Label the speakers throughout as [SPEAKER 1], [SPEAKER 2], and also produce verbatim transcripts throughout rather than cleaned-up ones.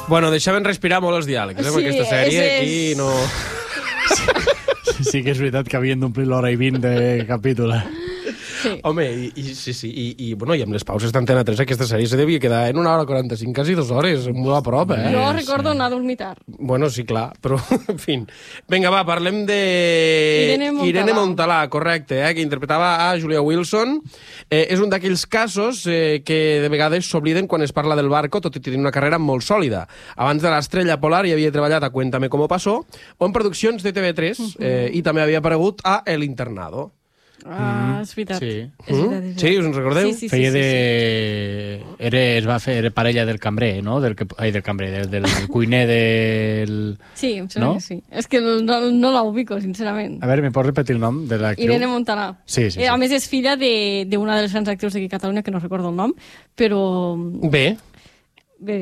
[SPEAKER 1] Bueno, deixaven respirar molt els diàlegs, eh? Sí, aquesta sèrie és... aquí no...
[SPEAKER 2] Sí que és veritat que havien d'omplir l'hora i vint de capítol.
[SPEAKER 1] Sí. Home, i, i, sí, sí, i, i, bueno, i amb les pauses d'Antena tres aquesta sèrie se devia quedar en una hora quaranta-cinc, quasi dues hores, molt a prop, eh?
[SPEAKER 3] Jo recordo anar a dormir tard.
[SPEAKER 1] Bueno, sí, clar, però, en fi. Vinga, va, parlem de...
[SPEAKER 3] Irene Montalà.
[SPEAKER 1] Irene Montalà, correcte, eh? Que interpretava a Julia Wilson. Eh, és un d'aquells casos eh, que de vegades s'obliden quan es parla del Barco, tot i tenir una carrera molt sòlida. Abans de l'Estrella Polar hi havia treballat a Cuéntame cómo pasó, o en produccions de T V tres, eh, i també havia aparegut a El Internado.
[SPEAKER 3] Ah, és veritat.
[SPEAKER 2] Sí.
[SPEAKER 3] És veritat, és veritat.
[SPEAKER 1] Sí, us en recordeu?
[SPEAKER 3] Sí, sí, sí,
[SPEAKER 2] Feia
[SPEAKER 3] sí,
[SPEAKER 2] de...
[SPEAKER 3] sí.
[SPEAKER 2] Era, es va fer era parella del cambrer, no? Del, que... Ai, del cambrer, del, del cuiner del...
[SPEAKER 3] Sí, em sembla
[SPEAKER 2] no?
[SPEAKER 3] que sí. És que no, no la ubico, sincerament.
[SPEAKER 2] A veure, ¿me pots repetir el nom de l'actriu?
[SPEAKER 3] Irene Montalà.
[SPEAKER 2] Sí, sí, sí.
[SPEAKER 3] Eh, a més, és filla d'una de, de les grans actrius d'aquí a Catalunya, que no recordo el nom, però...
[SPEAKER 1] Bé.
[SPEAKER 3] Bé.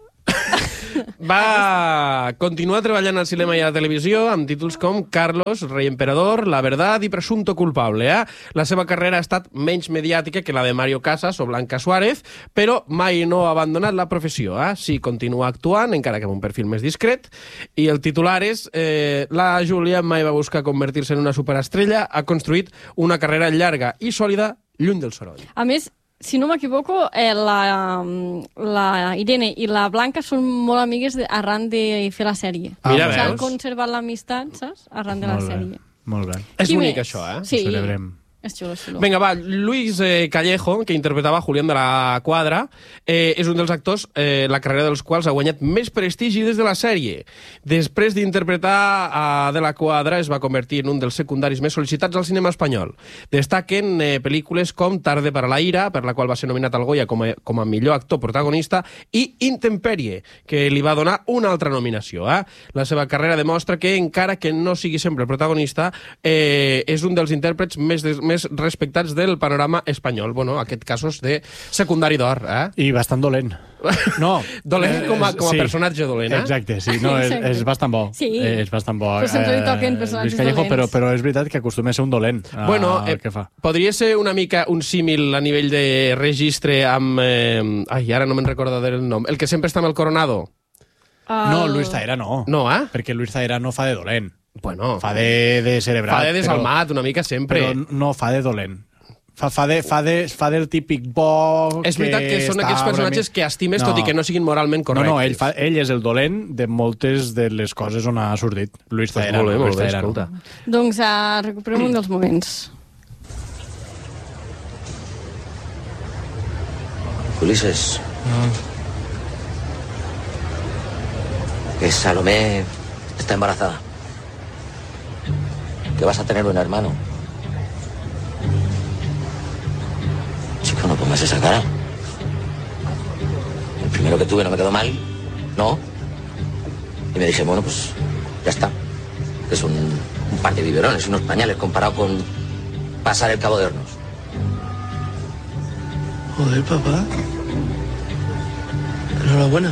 [SPEAKER 1] Va continuar treballant al cinema i a la televisió amb títols com Carlos, Rey Emperador, La Verdad i Presunto Culpable. Eh? La seva carrera ha estat menys mediàtica que la de Mario Casas o Blanca Suárez, però mai no ha abandonat la professió. Eh? Sí, continua actuant, encara que amb un perfil més discret, i el titular és eh, la Júlia mai va buscar convertir-se en una superestrella, ha construït una carrera llarga i sòlida lluny del soroll.
[SPEAKER 3] A més, si no m'equivoco, eh, la, la Irene i la Blanca són molt amigues de, arran de fer la sèrie.
[SPEAKER 1] Ah, mira,
[SPEAKER 3] s'han
[SPEAKER 1] veus?
[SPEAKER 3] conservat l'amistat, saps? Arran de la
[SPEAKER 2] Molt bé,
[SPEAKER 3] sèrie.
[SPEAKER 2] molt bé.
[SPEAKER 1] És
[SPEAKER 3] Qui
[SPEAKER 1] bonic,
[SPEAKER 3] més?
[SPEAKER 1] això, eh?
[SPEAKER 3] Sí.
[SPEAKER 2] Ho celebrem.
[SPEAKER 3] És xulo, és xulo.
[SPEAKER 1] Vinga, va, Luis eh, Callejo, que interpretava Julián de la Cuadra, eh, és un dels actors, eh, la carrera dels quals ha guanyat més prestigi des de la sèrie. Després d'interpretar a De la Cuadra, es va convertir en un dels secundaris més sol·licitats al cinema espanyol. Destaquen eh, pel·lícules com Tarde para la ira, per la qual va ser nominat al Goya com a, com a millor actor protagonista, i Intemperie, que li va donar una altra nominació. Eh? La seva carrera demostra que, encara que no sigui sempre el protagonista, eh, és un dels intèrprets més, des, més respectats del panorama espanyol. Bueno, aquest casos de secundari d'or, eh?
[SPEAKER 2] I bastant dolent. No.
[SPEAKER 1] Dolent com a, com a
[SPEAKER 2] sí.
[SPEAKER 1] personatge dolent, eh?
[SPEAKER 2] Exacte, sí. No, és, és bastant bo.
[SPEAKER 3] Sí.
[SPEAKER 2] Eh, és bastant bo.
[SPEAKER 3] Però sempre li toquen personatges
[SPEAKER 2] Luis Callejo,
[SPEAKER 3] dolents.
[SPEAKER 2] però, però és veritat que acostuma a ser un dolent.
[SPEAKER 1] Bueno,
[SPEAKER 2] eh,
[SPEAKER 1] eh,
[SPEAKER 2] que fa.
[SPEAKER 1] podria ser una mica un símil a nivell de registre amb... Eh, ai, ara no me'n recordo del nom. El que sempre està amb el Coronado.
[SPEAKER 3] El...
[SPEAKER 2] No, Luis Zaera no.
[SPEAKER 1] No, eh?
[SPEAKER 2] Perquè Luis Zaera no fa de dolent.
[SPEAKER 1] Bueno,
[SPEAKER 2] Fa de, de cerebral.
[SPEAKER 1] fa de desalmat una mica sempre.
[SPEAKER 2] Però, però no fa de dolent. Fa, fa, de, fa, de, fa del típic bo...
[SPEAKER 1] És veritat que són aquests personatges que estimes, no. tot i que no siguin moralment correctes.
[SPEAKER 2] No, no, ell, fa, ell és el dolent de moltes de les coses on ha sortit. Luis
[SPEAKER 1] Pues
[SPEAKER 2] Zaera.
[SPEAKER 1] molt bé,
[SPEAKER 2] no,
[SPEAKER 1] molt bé,
[SPEAKER 2] Luis Zaera,
[SPEAKER 1] escolta.
[SPEAKER 2] no.
[SPEAKER 3] Doncs uh, recuperem un dels moments.
[SPEAKER 4] Ulises. Que Salomé está embarazada. Que vas a tener un hermano. Chico, no pongas esa cara. El primero que tuve no me quedó mal, ¿no? Y me dije, bueno, pues ya está. Es un, un par de biberones, unos pañales comparado con pasar el Cabo de Hornos.
[SPEAKER 5] Joder, papá. Enhorabuena.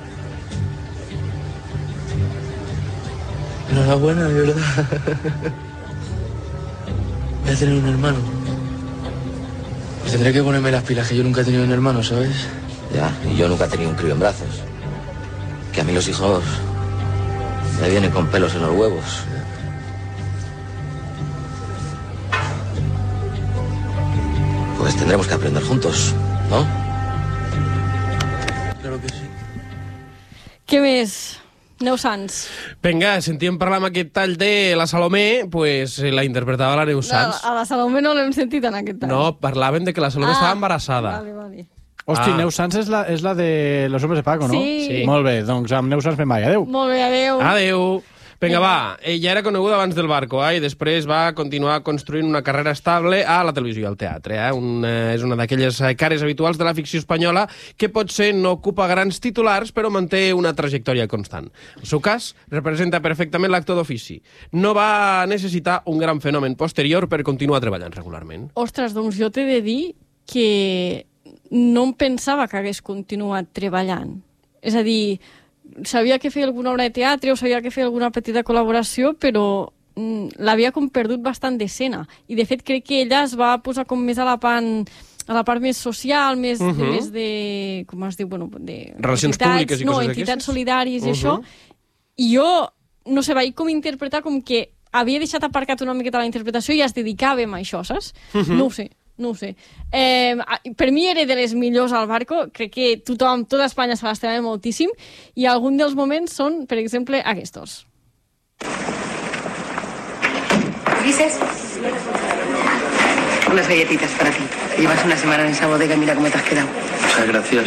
[SPEAKER 5] Enhorabuena, de verdad. Voy a tener un hermano. Pues tendré que ponerme las pilas, que yo nunca he tenido un hermano, ¿sabes?
[SPEAKER 4] Ya, y yo nunca he tenido un crío en brazos. Que a mí los hijos me vienen con pelos en los huevos. Pues tendremos que aprender juntos, ¿no?
[SPEAKER 5] Claro que sí.
[SPEAKER 3] Què més? Neus Sans.
[SPEAKER 1] Vinga, sentíem parlar amb aquest tall de la Salomé, pues la interpretava la Neus Sans.
[SPEAKER 3] A, a la Salomé no l'hem sentit en aquest tall.
[SPEAKER 1] No, parlaven de que la Salomé
[SPEAKER 3] Ah,
[SPEAKER 1] estava embarassada.
[SPEAKER 3] Vale, vale.
[SPEAKER 2] Hosti,
[SPEAKER 1] Ah.
[SPEAKER 2] Neus Sans és la, és la de Los Hombres de Paco, no?
[SPEAKER 3] Sí.
[SPEAKER 1] Sí.
[SPEAKER 2] Molt bé, doncs amb Neus Sans fem mai. Adéu.
[SPEAKER 3] Molt bé, adéu.
[SPEAKER 1] Adéu. Vinga, va, ella era coneguda abans del Barco, eh? I després va continuar construint una carrera estable a la televisió i al teatre. Eh? Un, eh, és una d'aquelles cares habituals de la ficció espanyola que potser no ocupa grans titulars, però manté una trajectòria constant. En el seu cas, representa perfectament l'actor d'ofici. No va necessitar un gran fenomen posterior per continuar treballant regularment.
[SPEAKER 3] Ostres, doncs jo t'he de dir que no em pensava que hagués continuat treballant. És a dir, sabia que feia alguna obra de teatre o sabia que feia alguna petita col·laboració, però mm, l'havia com perdut bastant d'escena. I, de fet, crec que ella es va posar com més a la pan a la part més social, més,
[SPEAKER 1] Uh-huh.
[SPEAKER 3] de, més de... Com es diu? Bueno, de
[SPEAKER 1] Relacions
[SPEAKER 3] entitats,
[SPEAKER 1] públiques i
[SPEAKER 3] no,
[SPEAKER 1] coses
[SPEAKER 3] entitats
[SPEAKER 1] d'aquestes?
[SPEAKER 3] solidàries i
[SPEAKER 1] Uh-huh.
[SPEAKER 3] això. I jo, no sé, vaig com interpretar com que havia deixat aparcat una miqueta la interpretació i es dedicàvem a això, saps?
[SPEAKER 1] Uh-huh.
[SPEAKER 3] No ho sé. No ho sé. Eh, per mi era de les millors al Barco. Crec que tothom, tota Espanya se l'estimava moltíssim. I alguns dels moments són, per exemple, aquests.
[SPEAKER 6] Ulises, unas galletitas para ti. Llevas una semana en esa bodega y mira cómo te has quedado.
[SPEAKER 5] Muchas gracias.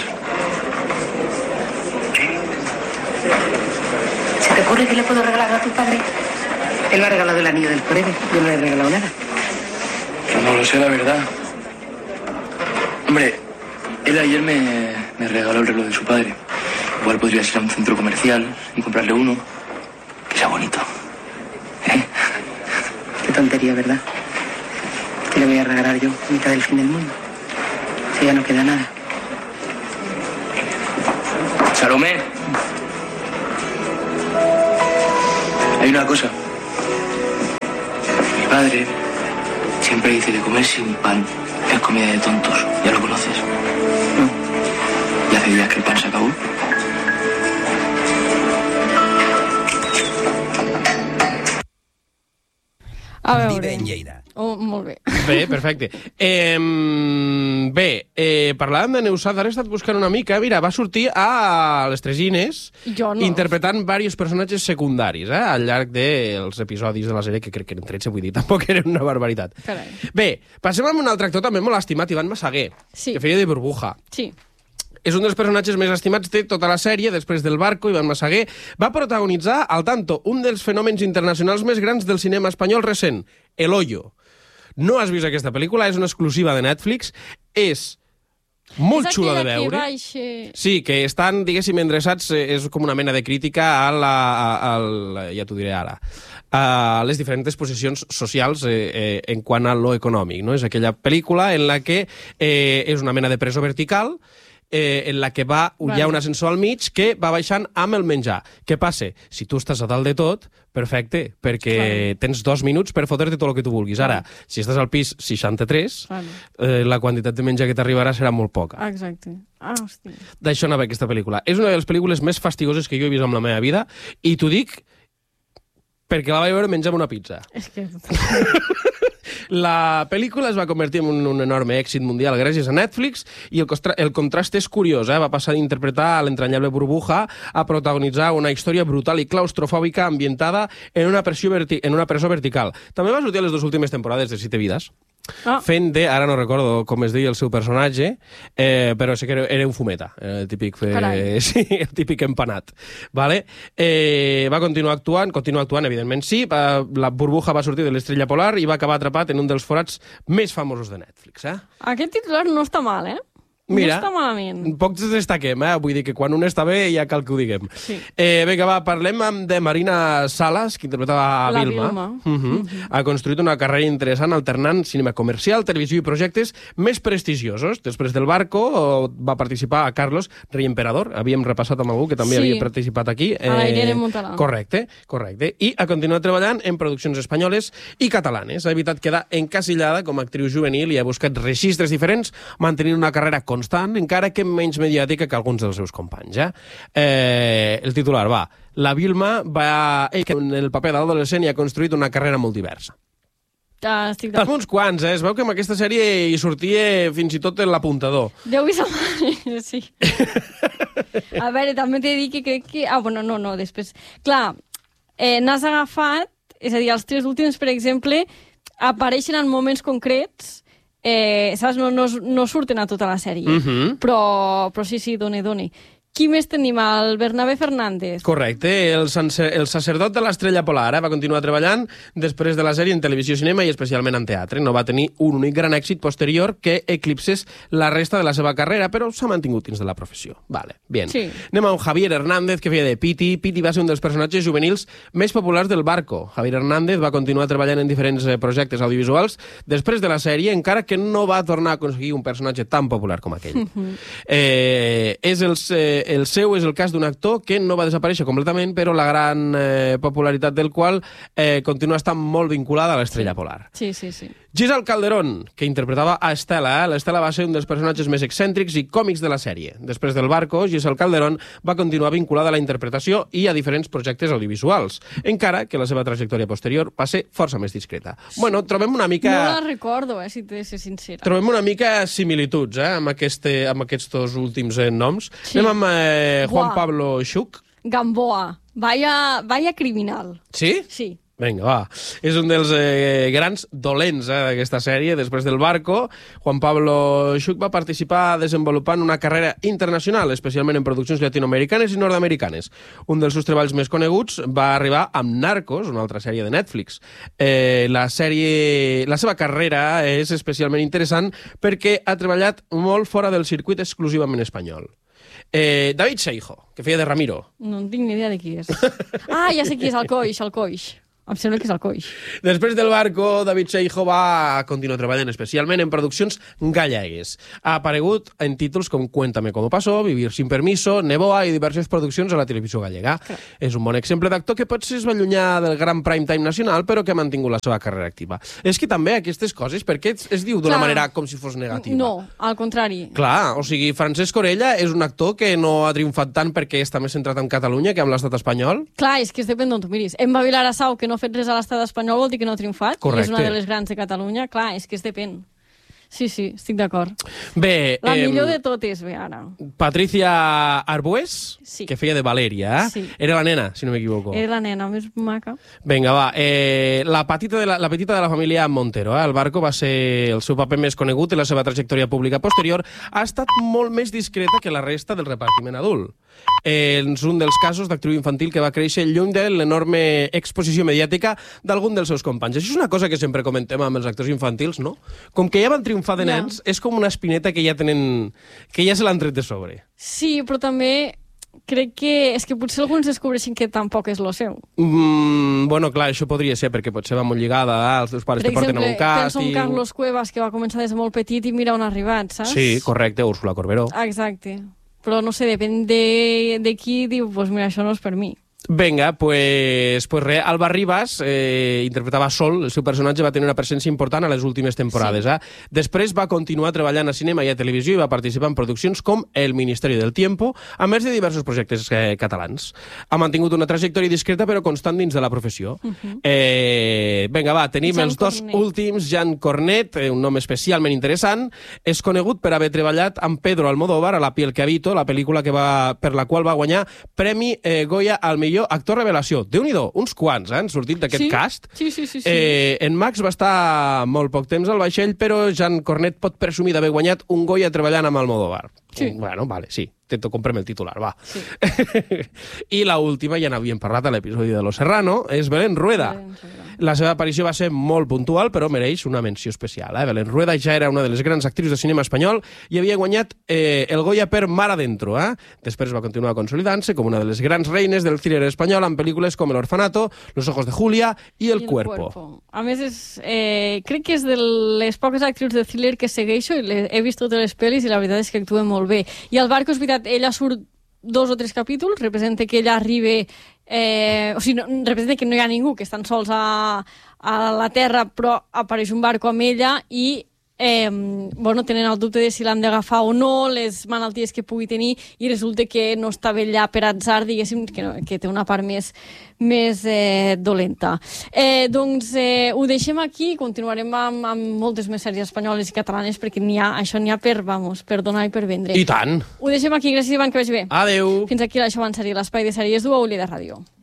[SPEAKER 6] ¿Se te ocurre que le puedo regalar a tu padre? Él me ha regalado el anillo del Forever. Yo no le he regalado nada.
[SPEAKER 5] No lo sé, la verdad. Hombre, él ayer me, me regaló el reloj de su padre. Igual podría ir a un centro comercial y comprarle uno que sea bonito. ¿Eh?
[SPEAKER 6] Qué tontería, ¿verdad? ¿Qué le voy a regalar yo a mitad del fin del mundo? Si ya no queda nada.
[SPEAKER 5] Salomé. Hay una cosa. Mi padre siempre dice que comer sin pan es comida de tontos. ¿Ya lo conoces?
[SPEAKER 6] No.
[SPEAKER 5] ¿Y hace días que el pan se acabó?
[SPEAKER 3] A veure...
[SPEAKER 7] Vive en Lleida.
[SPEAKER 3] Oh, molt bé.
[SPEAKER 1] Bé, perfecte. Eh, bé, eh, parlàvem de Neusada, ara he estat buscant una mica. Mira, va sortir a les Tresines
[SPEAKER 3] Jo no.
[SPEAKER 1] interpretant diversos personatges secundaris eh, al llarg dels episodis de la sèrie, que crec que eren tretze, vull dir, tampoc eren una barbaritat.
[SPEAKER 3] Carai.
[SPEAKER 1] Bé, passem amb un altre actor també molt estimat, Ivan Massaguer,
[SPEAKER 3] Sí.
[SPEAKER 1] que feia de Burbuja.
[SPEAKER 3] Sí.
[SPEAKER 1] És un dels personatges més estimats de tota la sèrie. Després del Barco, Ivan Massaguer va protagonitzar, al tanto, un dels fenòmens internacionals més grans del cinema espanyol recent, El Hoyo. No has vist aquesta pel·lícula, és una exclusiva de Netflix, és molt
[SPEAKER 3] és
[SPEAKER 1] xula de
[SPEAKER 3] aquella
[SPEAKER 1] veure.
[SPEAKER 3] que baixa...
[SPEAKER 1] Sí, que estan, diguéssim, endreçats, eh, és com una mena de crítica a la... A, a, ja t'ho diré ara a les diferents posicions socials eh, eh, en quant a lo econòmic, no? És aquella pel·lícula en la que eh, és una mena de presó vertical, eh, en la que va, hi ha un ascensor al mig que va baixant amb el menjar. Què passa? Si tu estàs a dalt de tot, perfecte, perquè
[SPEAKER 3] Clar.
[SPEAKER 1] tens dos minuts per fotre-te tot el que tu vulguis. Ara, si estàs al pis seixanta-tres,
[SPEAKER 3] Clar.
[SPEAKER 1] eh, la quantitat de menjar que t'arribarà serà molt poca.
[SPEAKER 3] Exacte. Ah, hòstia.
[SPEAKER 1] D'això anava aquesta pel·lícula. És una de les pel·lícules més fastigoses que jo he vist en la meva vida, i t'ho dic perquè la vaig veure menjant una pizza.
[SPEAKER 3] És que...
[SPEAKER 1] La pel·lícula es va convertir en un, un enorme èxit mundial gràcies a Netflix, i el, costra, el contrast és curiós, eh? Va passar d'interpretar l'entranyable Burbuja a protagonitzar una història brutal i claustrofòbica ambientada en una, pressió verti en una presó vertical. També va sortir a les dues últimes temporades de Siete Vidas,
[SPEAKER 3] Ah.
[SPEAKER 1] fent de, ara no recordo com es deia el seu personatge, eh, però sé que era, era un fumeta, el típic, eh, sí, el típic empanat. Vale? Eh, va continuar actuant, continua actuant, evidentment sí, va, la Burbuja va sortir de l'Estrella Polar i va acabar atrapat en un dels forats més famosos de Netflix. Eh?
[SPEAKER 3] Aquest titular no està mal, eh?
[SPEAKER 1] Mira,
[SPEAKER 3] no està malament.
[SPEAKER 1] pocs destaquem, eh? Vull dir que quan un està bé ja cal que ho diguem.
[SPEAKER 3] Sí.
[SPEAKER 1] Eh, vinga, va, parlem amb de Marina Salas, que interpretava
[SPEAKER 3] La
[SPEAKER 1] Vilma.
[SPEAKER 3] Vilma.
[SPEAKER 1] Uh -huh. Uh -huh. Ha construït una carrera interessant alternant cinema comercial, televisió i projectes més prestigiosos. Després del Barco va participar a Carlos, Rei Emperador. Havíem repassat amb algú que també
[SPEAKER 3] Sí.
[SPEAKER 1] havia participat aquí.
[SPEAKER 3] A la Irene Montalà.
[SPEAKER 1] Correcte, correcte. I ha continuat treballant en produccions espanyoles i catalanes. Ha evitat quedar encasillada com a actriu juvenil i ha buscat registres diferents, mantenint una carrera constant, encara que menys mediàtica que alguns dels seus companys. Eh? Eh, el titular va: la Vilma va, ell, que en el paper d'adolescent i ha construït una carrera molt diversa.
[SPEAKER 3] Ja estic
[SPEAKER 1] Amb
[SPEAKER 3] d'acord.
[SPEAKER 1] uns quants, eh? Es veu que amb aquesta sèrie hi sortia fins i tot l'apuntador.
[SPEAKER 3] Deu vist mare, sí. A veure, també t'he dit que crec que... Ah, bueno, no, no, després... Clar, eh, n'has agafat, és a dir, els tres últims, per exemple, apareixen en moments concrets, eh, saps? No, no, no surten a tota la sèrie.
[SPEAKER 1] Mhm.
[SPEAKER 3] però, però sí, sí, doni, doni. Qui més tenim? El Bernabé Fernández.
[SPEAKER 1] Correcte, el, sancer, el sacerdot de l'Estrella Polar eh? va continuar treballant després de la sèrie en televisió, cinema i especialment en teatre. No va tenir un únic gran èxit posterior que eclipsés la resta de la seva carrera, però s'ha mantingut dins de la professió. Vale, bien.
[SPEAKER 3] Sí.
[SPEAKER 1] Anem a un Javier Hernández, que feia de Piti. Piti va ser un dels personatges juvenils més populars del Barco. Javier Hernández va continuar treballant en diferents eh, projectes audiovisuals després de la sèrie, encara que no va tornar a aconseguir un personatge tan popular com aquell. eh, és el, eh, el seu és el cas d'un actor que no va desaparèixer completament, però la gran eh, popularitat del qual eh, continua estant molt vinculada a l'Estrella Polar.
[SPEAKER 3] Sí, sí, sí.
[SPEAKER 1] Giselle Calderón, que interpretava a Estela. Eh? L'Estela va ser un dels personatges més excèntrics i còmics de la sèrie. Després del Barco, Giselle Calderón va continuar vinculada a la interpretació i a diferents projectes audiovisuals, encara que la seva trajectòria posterior va ser força més discreta. Bueno, trobem una mica...
[SPEAKER 3] No la recordo, eh, si t'he de ser sincera.
[SPEAKER 1] Trobem una mica similituds, eh, amb, este, amb aquests dos últims eh, noms. Sí. Anem amb eh, Juan
[SPEAKER 3] Buah.
[SPEAKER 1] Pablo Xuc.
[SPEAKER 3] Gamboa. Vaya, vaya criminal.
[SPEAKER 1] Sí?
[SPEAKER 3] Sí.
[SPEAKER 1] Vinga, va. És un dels eh, grans dolents eh, d'aquesta sèrie. Després del Barco, Juan Pablo Xuc va participar desenvolupant una carrera internacional, especialment en produccions llatinoamericanes i nord-americanes. Un dels seus treballs més coneguts va arribar amb Narcos, una altra sèrie de Netflix. Eh, la sèrie... La seva carrera és especialment interessant perquè ha treballat molt fora del circuit exclusivament espanyol. Eh, David Seijo, que feia de Ramiro.
[SPEAKER 3] No en tinc ni idea de qui és. Ah, ja sé qui és, el Coix, el Coix. Em sembla que és el Coix.
[SPEAKER 1] Després del Barco, David Seijo va continuar treballant especialment en produccions gallegues. Ha aparegut en títols com Cuéntame cómo pasó, Vivir sin permiso, Neboa i diverses produccions a la televisió gallega. Okay. És un bon exemple d'actor que potser es va allunyar del gran prime time nacional, però que ha mantingut la seva carrera activa. És que també aquestes coses, per què es, es diu d'una manera com si fos negativa?
[SPEAKER 3] No, al contrari.
[SPEAKER 1] Clar, o sigui, Francesc Orella és un actor que no ha triomfat tant perquè està més centrat en Catalunya que amb l'estat espanyol?
[SPEAKER 3] Clar, és que es depèn d'on tu miris. Emma Vilarasau, que no ha fet res a l'estat espanyol, vol dir que no ha triomfat.
[SPEAKER 1] Correcte.
[SPEAKER 3] És una de les grans de Catalunya. Clar, és que es depèn. Sí, sí, estic d'acord.
[SPEAKER 1] Bé...
[SPEAKER 3] La
[SPEAKER 1] eh,
[SPEAKER 3] millor de totes, bé, ara.
[SPEAKER 1] Patricia Arbués,
[SPEAKER 3] sí.
[SPEAKER 1] que feia de Valèria, eh?
[SPEAKER 3] Sí.
[SPEAKER 1] Era la nena, si no m'equivoco.
[SPEAKER 3] Era la nena més maca.
[SPEAKER 1] Vinga, va. Eh, la, petita de la, la petita de la família Montero, eh? El Barco va ser el seu paper més conegut i la seva trajectòria pública posterior ha estat molt més discreta que la resta del repartiment adult. Eh, és un dels casos d'actriu infantil que va créixer lluny de l'enorme exposició mediàtica d'algun dels seus companys. Això és una cosa que sempre comentem amb els actors infantils, no? Com que ja van triomfar de nens, ja. És com una espineta que ja tenen... que ja se l'han tret de sobre.
[SPEAKER 3] Sí, però també crec que és que potser alguns descobreixen que tampoc és lo seu.
[SPEAKER 1] Mm, bueno, clar, això podria ser, perquè potser va molt lligada, eh? Els teus pares
[SPEAKER 3] per
[SPEAKER 1] te porten a un càsting...
[SPEAKER 3] penso en Carlos Cuevas, que va començar des de molt petit i mira on ha arribat, saps?
[SPEAKER 1] Sí, correcte, Úrsula Corberó.
[SPEAKER 3] Exacte. Però no sé, depèn de, de qui diu, doncs pues mira, això no és per mi.
[SPEAKER 1] Vinga, pues, pues res, Alba Rivas eh, interpretava Sol, el seu personatge va tenir una presència important a les últimes temporades. Sí. Eh? Després va continuar treballant a cinema i a televisió i va participar en produccions com El Ministeri del Tiempo, a més de diversos projectes eh, catalans. Ha mantingut una trajectòria discreta però constant dins de la professió. Uh -huh. eh, vinga, va, tenim
[SPEAKER 3] Jean
[SPEAKER 1] els dos
[SPEAKER 3] Cornet.
[SPEAKER 1] últims. Jean Cornet, eh, un nom especialment interessant, és conegut per haver treballat amb Pedro Almodóvar a La piel que habito, la pel·lícula que va, per la qual va guanyar Premi eh, Goya al millor actor revelació. Déu-n'hi-do, uns quants, eh, han sortit d'aquest
[SPEAKER 3] sí?
[SPEAKER 1] cast.
[SPEAKER 3] Sí, sí, sí. sí.
[SPEAKER 1] Eh, en Max va estar molt poc temps al vaixell, però Jean Cornet pot presumir d'haver guanyat un Goya treballant amb Almodóvar.
[SPEAKER 3] Sí.
[SPEAKER 1] Bueno, vale, sí. Te comprem el titular, va.
[SPEAKER 3] Sí.
[SPEAKER 1] I la última, ja n'havíem parlat a l'episodi de Lo Serrano, és Belén Rueda.
[SPEAKER 3] Belén Rueda.
[SPEAKER 1] La seva aparició va ser molt puntual, però mereix una menció especial. Eh? Belén Rueda ja era una de les grans actrius de cinema espanyol i havia guanyat eh, el Goya per Mar Adentro. Eh? Després va continuar consolidant-se com una de les grans reines del thriller espanyol amb pel·lícules com El Orfanato, Los ojos de Julia i El,
[SPEAKER 3] I el
[SPEAKER 1] Cuerpo.
[SPEAKER 3] Cuerpo. A més, és, eh, crec que és de les poques actrius de thriller que segueixo i le, he vist totes les pel·lis i la veritat és que actua molt bé. I al Barco, és veritat, ella surt dos o tres capítols, representa que ella arriba... Eh, o sigui, no, representa que no hi ha ningú, que estan sols a, a la Terra, però apareix un barco amb ella i eh, bueno, tenen el dubte de si l'han d'agafar o no, les malalties que pugui tenir, i resulta que no està bé allà per atzar, diguéssim, que, no, que té una part més, més eh, dolenta. Eh, doncs eh, ho deixem aquí i continuarem amb, amb moltes més sèries espanyoles i catalanes, perquè n'hi ha, això n'hi ha per, vamos, per donar i per vendre.
[SPEAKER 1] I tant!
[SPEAKER 3] Ho deixem aquí, gràcies Ivan, que vagi bé.
[SPEAKER 1] Adeu!
[SPEAKER 3] Fins aquí l'Això Avançaria, l'espai de sèries d'U A U Lleida Ràdio.